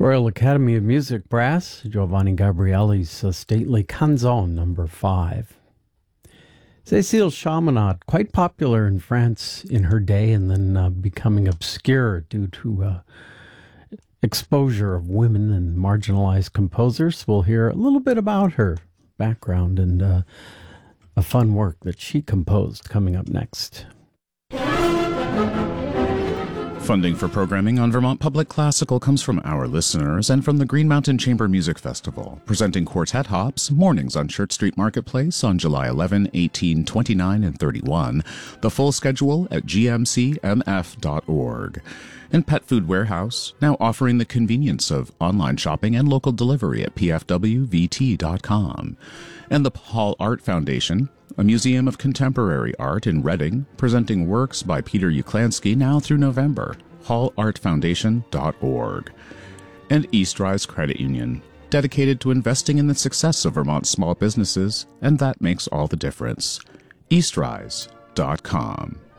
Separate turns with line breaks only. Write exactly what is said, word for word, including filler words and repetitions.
Royal Academy of Music Brass, Giovanni Gabrielli's uh, stately Canzone number five. Cécile Chaminade, quite popular in France in her day and then uh, becoming obscure due to uh, exposure of women and marginalized composers. We'll hear a little bit about her background and uh, a fun work that she composed coming up next.
Funding for programming on Vermont Public Classical comes from our listeners and from the Green Mountain Chamber Music Festival, presenting Quartet Hops, mornings on Church Street Marketplace on July eleventh, eighteenth, twenty-ninth, and thirty-first. The full schedule at g m c m f dot org. And Pet Food Warehouse, now offering the convenience of online shopping and local delivery at p f w v t dot com. And the Hall Art Foundation, a museum of contemporary art in Reading, presenting works by Peter Uklansky now through November. hall art foundation dot org. And Eastrise Credit Union, dedicated to investing in the success of Vermont's small businesses, and that makes all the difference. eastrise dot com.